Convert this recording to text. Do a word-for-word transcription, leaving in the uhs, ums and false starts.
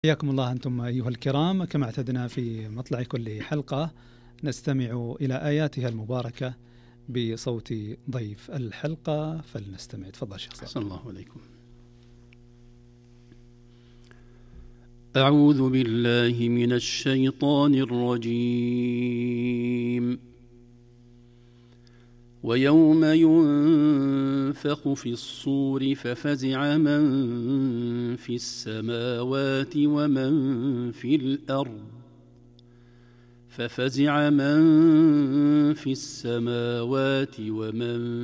حياكم الله أنتم أيها الكرام، كما اعتدنا في مطلع كل حلقة نستمع إلى آياتها المباركة بصوت ضيف الحلقة، فلنستمع. تفضل شيخ صالح. أحسن الله عليكم. أعوذ بالله من الشيطان الرجيم. ويوم ينفخ في الصور ففزع من في السماوات ومن في الأرض ففزع من في السماوات ومن